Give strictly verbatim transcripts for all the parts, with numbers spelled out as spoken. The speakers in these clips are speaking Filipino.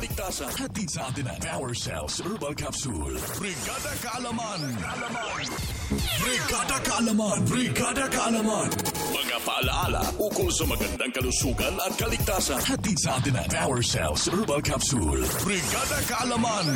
kaligtasan. Hatid sa atin ang Power Cells Herbal Capsule. Brigada Kaalaman. Brigada Kaalaman. Brigada Kaalaman. Mga paalaala ukol sa magandang kalusugan at kaligtasan. Hatid sa atin ang Power Cells Herbal Capsule. Brigada Kaalaman.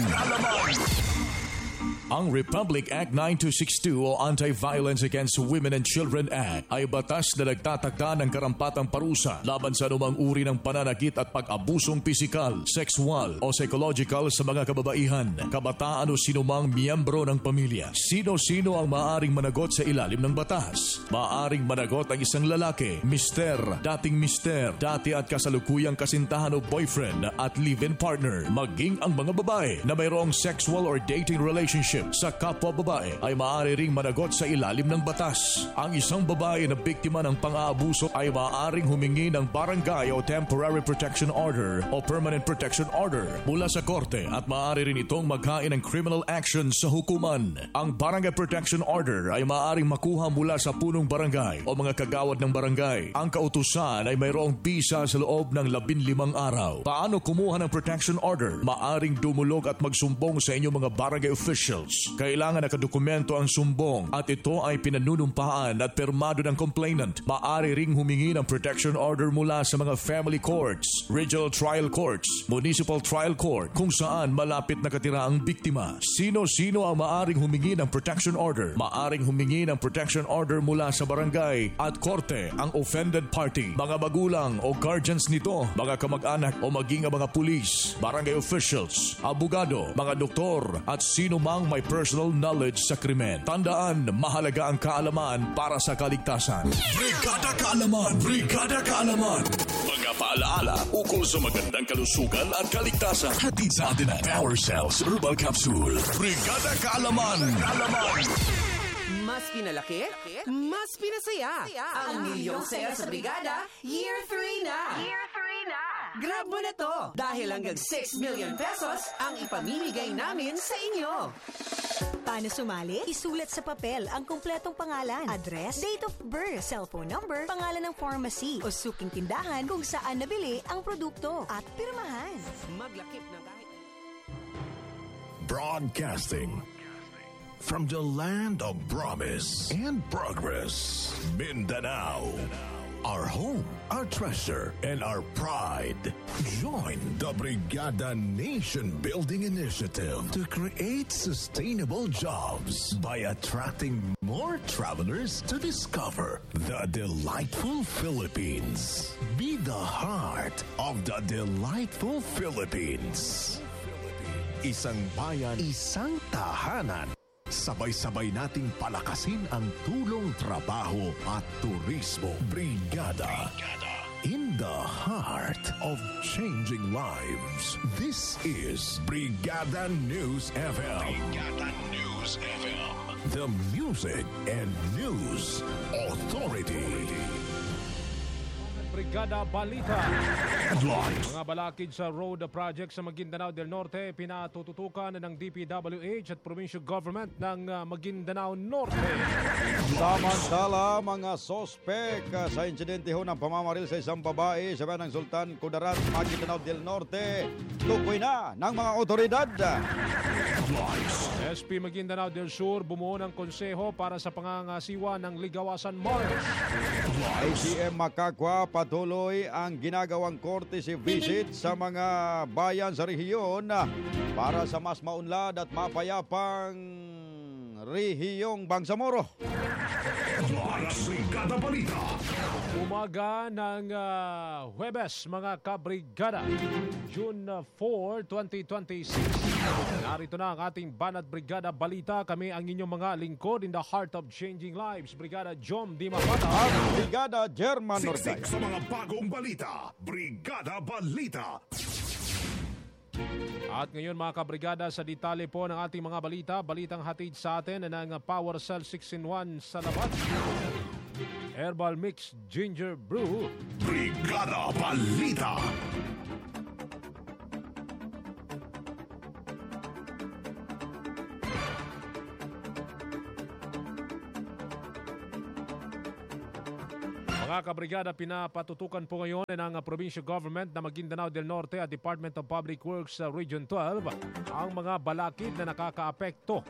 Ang Republic Act nine two six two o Anti-Violence Against Women and Children Act ay batas na nagtatakda ng karampatang parusa laban sa anumang uri ng pananakit at pag-abusong pisikal, sexual o psychological sa mga kababaihan, kabataan o sinumang miyembro ng pamilya. Sino-sino ang maaaring managot sa ilalim ng batas? Maaaring managot ang isang lalaki, mister, dating mister, dati at kasalukuyang kasintahan o boyfriend at live-in partner, maging ang mga babae na mayroong sexual or dating relationship sa kapwa babae ay maaari ring managot sa ilalim ng batas. Ang isang babae na biktima ng pang-aabuso ay maaaring humingi ng barangay o temporary protection order o permanent protection order mula sa korte at maaari rin itong maghain ng criminal action sa hukuman. Ang barangay protection order ay maaaring makuha mula sa punong barangay o mga kagawad ng barangay. Ang kautusan ay mayroong bisa sa loob ng labinlimang araw. Paano kumuha ng protection order? Maaring dumulog at magsumbong sa inyong mga barangay officials. Kailangan nakadokumento ang sumbong at ito ay pinanunumpaan at permado ng complainant. Maaari ring humingi ng protection order mula sa mga family courts, regional trial courts, municipal trial court kung saan malapit nakatira ang biktima. Sino-sino ang maaring humingi ng protection order? Maaring humingi ng protection order mula sa barangay at korte ang offended party, mga magulang o guardians nito, mga kamag-anak o maging ang mga pulis, barangay officials, abogado, mga doktor at sino mang may personal knowledge sa krimen. Tandaan, mahalaga ang kaalaman para sa kaligtasan. Brigada Kaalaman! Brigada Kaalaman! Mga paalaala ukol sa magandang kalusugan at kaligtasan. Hatid sa atin ang Power Cells Herbal Capsule. Brigada Kaalaman! Mas pinalaki, mas pinasaya. Ang milyong saya sa Brigada, Year three na. Year three na. Grab mo na to dahil hanggang six million pesos ang ipamimigay namin sa inyo. Paano sumali? Isulat sa papel ang kumpletong pangalan, address, date of birth, cellphone number, pangalan ng pharmacy o suking tindahan kung saan nabili ang produkto at pirmahan. Maglakip ng kahit... Broadcasting from the land of promise and progress, Mindanao. Our home, our treasure, and our pride. Join the Brigada Nation Building Initiative to create sustainable jobs by attracting more travelers to discover the delightful Philippines. Be the heart of the delightful Philippines. Isang bayan, isang tahanan. Sabay-sabay nating palakasin ang tulong, trabaho at turismo. Brigada. In the heart of changing lives. This is Brigada News F M. Brigada News F M. The Music and News Authority. Brigada Balita. Headlines. Mga balakid sa road project sa Maguindanao del Norte pinatututukan ng D P W H at provincial government ng uh, Maguindanao Norte. Samantala, mga sospek uh, sa insidente ho ng pamamaril sa isang babae sa bayan ng Sultan Kudarat, Maguindanao del Norte, tukoy na ng mga otoridad. S P Maguindanao del Sur bumuo ng konseho para sa pangangasiwa ng Ligawasan March. A C M Macacua patuloy ang ginagawang courtesy visit sa mga bayan sa rehiyon para sa mas maunlad at mapayapang rehiyong Bangsamoro. Brigada Balita. Umaga ng uh, Huwebes, mga kabrigada, June fourth, twenty twenty-six. Narito na ang ating Banat Brigada Balita. Kami ang inyong mga lingkod in the heart of changing lives. Brigada Jom Di Mapata. At Brigada German Siksik Norday. sa mga bagong balita. Brigada Balita. At ngayon mga kabrigada, sa detalye po ng ating mga balita, balitang hatid sa atin ng Power Cell six in one sa labat. Herbal Mix Ginger Brew. Brigada Balita. Mga kabrigada, pinapatutukan po ngayon ng uh, provincial government na Maguindanao del Norte at Department of Public Works uh, Region twelve ang mga balakid na nakakaapekto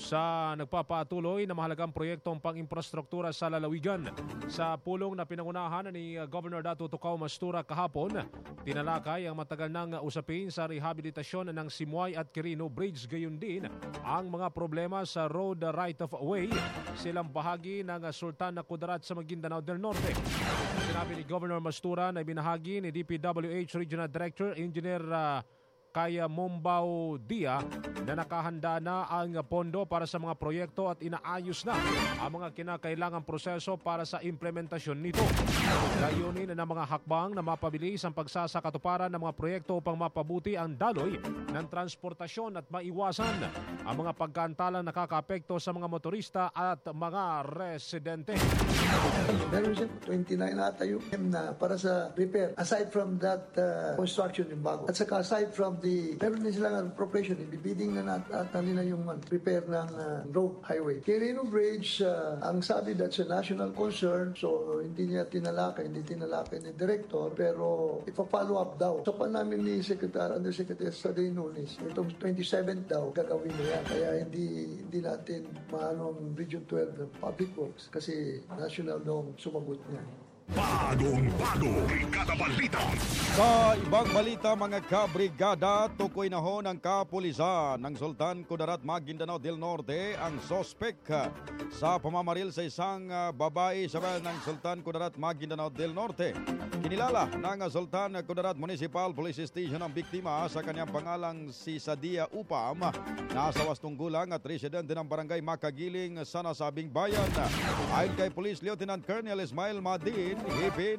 sa nagpapatuloy na mahalagang proyektong pang-infrastruktura sa lalawigan. Sa pulong na pinangunahan ni uh, Governor Dato Tukaw Mastura kahapon, tinalakay ang matagal ng usapin sa rehabilitasyon ng Simoy at Quirino Bridge, gayon din ang mga problema sa road right-of-way silang bahagi ng uh, Sultan na Kudarat sa Maguindanao del Norte. Sinabi ni Governor Mastura na ibinahagi ni D P W H Regional Director Engineer uh, Kaya Mombao Dia na nakahanda na ang pondo para sa mga proyekto at inaayos na ang mga kinakailangang proseso para sa implementasyon nito. Layunin ng mga hakbang na mapabilis ang pagsasakatuparan ng mga proyekto upang mapabuti ang daloy ng transportasyon at maiwasan ang mga pagkaantalang nakakaapekto sa mga motorista at mga residente. Meron siya twenty-nine ata yung na para sa repair. Aside from that uh, construction yung bago. At saka aside from the, meron din silang appropriation. Ibibidding na nata nila yung uh, repair ng uh, road highway. Quirino Bridge, uh, ang sabi that's a national concern. So hindi niya tinalakay, hindi tinalakay ni Director. Pero ipa-follow up daw. So pa namin ni Secretary, Undersecretary Saday Nunes, itong twenty-seventh daw gagawin na yan. Kaya hindi, hindi natin maano ang Region twelve ng Public Works kasi national daw sumagot niya. Bagong bago, Brigada Balita. Sa ibang balita mga kabrigada, tukoy na ho ng kapulisan ng Sultan Kudarat, Maguindanao del Norte ang sospek sa pamamaril sa isang uh, babae sa bayan ng Sultan Kudarat, Maguindanao del Norte. Kinilala ng Sultan Kudarat Municipal Police Station ang biktima sa kanyang pangalang si Sadia Upam, nasa wastong gulang at residente ng barangay Makagiling sa nasabing bayan. Ayon kay Police Lieutenant Colonel Ismail Madin, hipin